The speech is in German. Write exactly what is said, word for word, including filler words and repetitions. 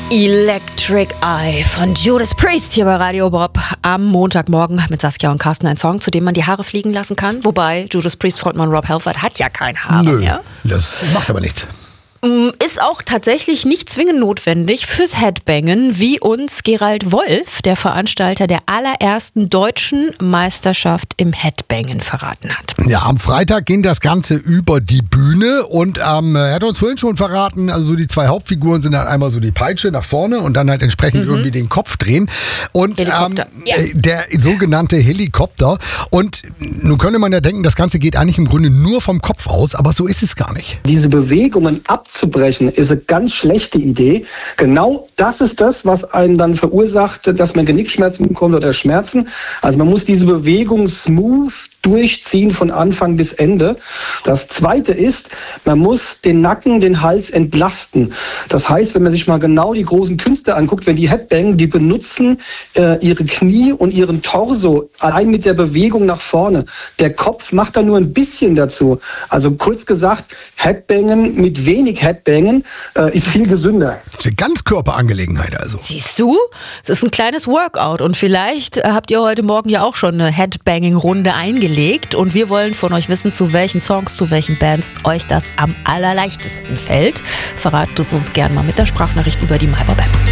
Electric Eye von Judas Priest hier bei Radio Bob am Montagmorgen mit Saskia und Carsten. Ein Song, zu dem man die Haare fliegen lassen kann. Wobei Judas Priest Frontmann Rob Halford hat ja kein Haar Nö, mehr. Das macht aber nichts. Ist auch tatsächlich nicht zwingend notwendig fürs Headbangen, wie uns Gerald Wolf, der Veranstalter der allerersten deutschen Meisterschaft im Headbangen, verraten hat. Ja, am Freitag ging das Ganze über die Bühne und ähm, er hat uns vorhin schon verraten, also so die zwei Hauptfiguren sind halt einmal so die Peitsche nach vorne und dann halt entsprechend mhm. irgendwie den Kopf drehen. Und ähm, ja. der sogenannte Helikopter. Und nun könnte man ja denken, das Ganze geht eigentlich im Grunde nur vom Kopf aus, aber so ist es gar nicht. Diese Bewegungen abzubrechen ist eine ganz schlechte Idee. Genau das ist das, was einen dann verursacht, dass man Genickschmerzen bekommt oder Schmerzen. Also man muss diese Bewegung smooth durchziehen von Anfang bis Ende. Das Zweite ist, man muss den Nacken, den Hals entlasten. Das heißt, wenn man sich mal genau die großen Künstler anguckt, wenn die Headbangen, die benutzen äh, ihre Knie und ihren Torso allein mit der Bewegung nach vorne. Der Kopf macht da nur ein bisschen dazu. Also kurz gesagt, Headbangen mit wenig Headbangen äh, ist viel gesünder. Das ist eine Ganzkörperangelegenheit also. Siehst du? Es ist ein kleines Workout und vielleicht äh, habt ihr heute Morgen ja auch schon eine Headbanging-Runde eingelegt und wir wollen von euch wissen, zu welchen Songs, zu welchen Bands euch das am allerleichtesten fällt. Verratet es uns gerne mal mit der Sprachnachricht über die MyBob App.